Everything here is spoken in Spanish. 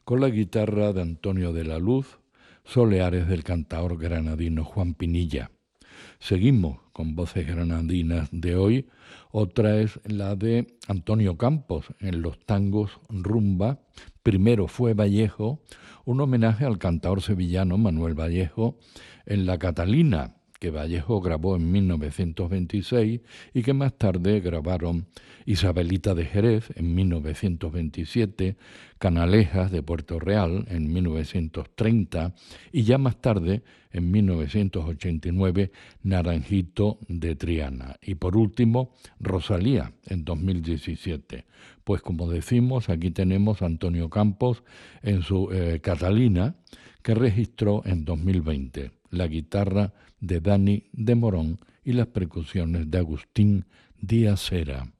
con la guitarra de Antonio de la Luz, soleares del cantaor granadino Juan Pinilla. Seguimos con voces granadinas de hoy. Otra es la de Antonio Campos en los tangos Rumba. Primero fue Vallejo, un homenaje al cantaor sevillano Manuel Vallejo en La Catalina, que Vallejo grabó en 1926 y que más tarde grabaron Isabelita de Jerez en 1927, Canalejas de Puerto Real en 1930 y ya más tarde, en 1989, Naranjito de Triana. Y por último, Rosalía en 2017. Pues como decimos, aquí tenemos a Antonio Campos en su Catalina, que registró en 2020 la guitarra de Dani de Morón y las percusiones de Agustín Díaz Hera.